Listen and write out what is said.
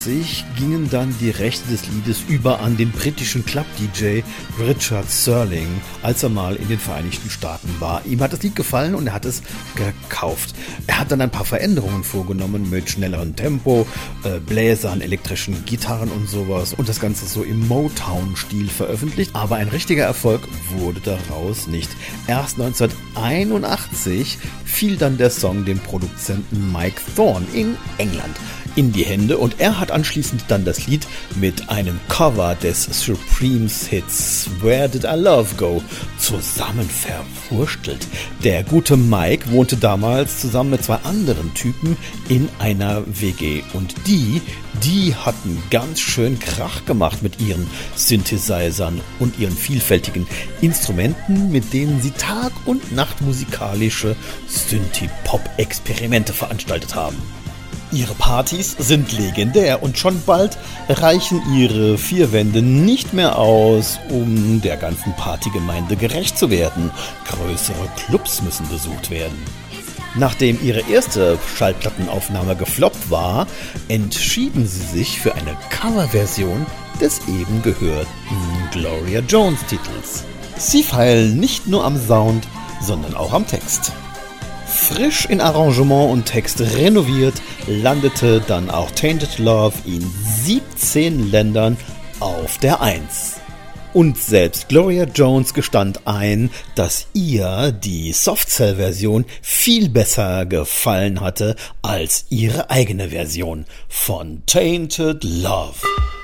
Gingen dann die Rechte des Liedes über an den britischen Club-DJ Richard Serling, als er mal in den Vereinigten Staaten war. Ihm hat das Lied gefallen und er hat es gekauft. Er hat dann ein paar Veränderungen vorgenommen mit schnellerem Tempo, Bläsern, elektrischen Gitarren und sowas und das Ganze so im Motown-Stil veröffentlicht. Aber ein richtiger Erfolg wurde daraus nicht. Erst 1981 fiel dann der Song dem Produzenten Mike Thorne in England in die Hände und er hat anschließend dann das Lied mit einem Cover des Supremes Hits Where Did I Love Go zusammen verwurstelt. Der gute Mike wohnte damals zusammen mit zwei anderen Typen in einer WG und die hatten ganz schön Krach gemacht mit ihren Synthesizern und ihren vielfältigen Instrumenten, mit denen sie Tag und Nacht musikalische Synthie-Pop-Experimente veranstaltet haben. Ihre Partys sind legendär und schon bald reichen ihre vier Wände nicht mehr aus, um der ganzen Partygemeinde gerecht zu werden. Größere Clubs müssen besucht werden. Nachdem ihre erste Schallplattenaufnahme gefloppt war, entschieden sie sich für eine Coverversion des eben gehörten Gloria Jones Titels. Sie feilen nicht nur am Sound, sondern auch am Text. Frisch in Arrangement und Text renoviert, landete dann auch Tainted Love in 17 Ländern auf der 1. Und selbst Gloria Jones gestand ein, dass ihr die Softcell-Version viel besser gefallen hatte als ihre eigene Version von Tainted Love.